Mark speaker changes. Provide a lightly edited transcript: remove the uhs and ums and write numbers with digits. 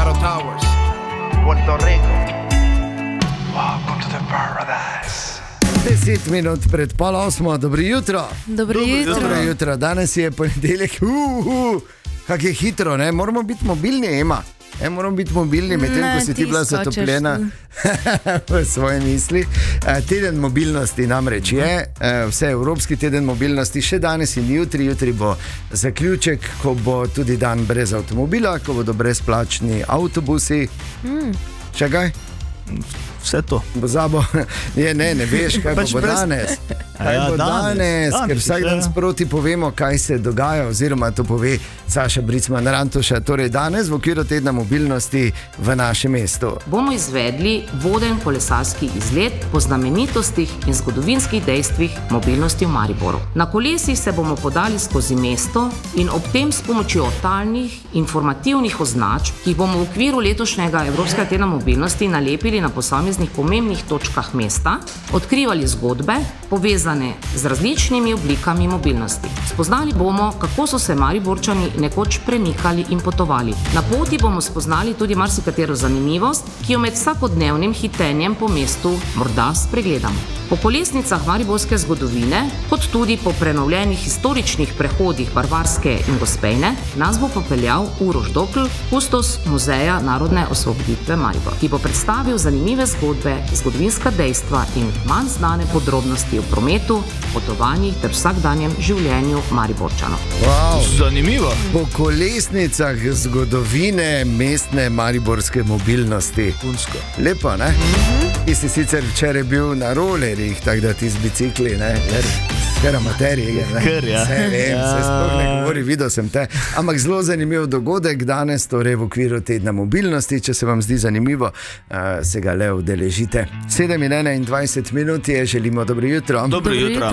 Speaker 1: Kilimanjaro Towers, Puerto Rico. Welcome to the paradise.
Speaker 2: 10 minut pred 7:30, dobro jutro.
Speaker 3: Dobro jutro.
Speaker 2: Dobro jutro. Danes je ponedeljek. Kako je hitro, ne? Moramo biti mobilni, Ema. Moramo biti mobilni, medtem ko si ti bila zatopljena v svoje misli. Teden mobilnosti namreč je, vse evropski teden mobilnosti, še danes in jutri. Jutri bo zaključek, ko bo tudi dan brez avtomobila, ko bodo brezplačni avtobusi. Še kaj?
Speaker 4: Vse to.
Speaker 2: Pozabo, ne veš, kaj
Speaker 4: Pač
Speaker 2: bo danes. Kaj bo danes, ker vsak dan sproti povemo, kaj se dogaja, oziroma to pove Saša Bricman-Rantoša. Torej danes v okviru tedna mobilnosti v našem mestu
Speaker 5: bomo izvedli voden kolesarski izlet po znamenitostih in zgodovinskih dejstvih mobilnosti v Mariboru. Na kolesih se bomo podali skozi mesto in ob tem s pomočjo talnih informativnih označb, ki jih bomo v okviru letošnjega Evropskega tedna mobilnosti nalepili na posameznih pomembnih točkah mesta, odkrivali zgodbe, povezane z različnimi oblikami mobilnosti. Spoznali bomo, kako so se Mariborčani nekoč premikali in potovali. Na poti bomo spoznali tudi marsikatero zanimivost, ki jo med vsakodnevnim hitenjem po mestu morda spregledamo. Po kolesnicah mariborske zgodovine, kot tudi po prenovljenih historičnih prehodih Barbarske in Gospejne, nas bo popeljal Uroš Dokl, kustos Muzeja narodne osvoboditve Maribor, ki bo predstavil zanimive zgodbe, zgodovinska dejstva in manj znane podrobnosti o prometu, potovanjih ter vsakdanjem življenju Mariborčanov.
Speaker 2: Wow.
Speaker 4: Zanimivo.
Speaker 2: Po kolesnicah zgodovine mestne mariborske mobilnosti.
Speaker 4: Punsko.
Speaker 2: Lepo, ne? Ti si sicer včeraj bil na rolerjih, tako da ti z bicikli, ne? Ker amaterji, ne?
Speaker 4: Ker, ja.
Speaker 2: Se vem, se sploh ne govori, videl sem te. Ampak zelo zanimiv dogodek danes, torej v okviru tedna mobilnosti. Če se vam zdi zanimivo, se ga le udeležite. 7:21 je, želimo dobro jutro.
Speaker 4: Dobro jutro.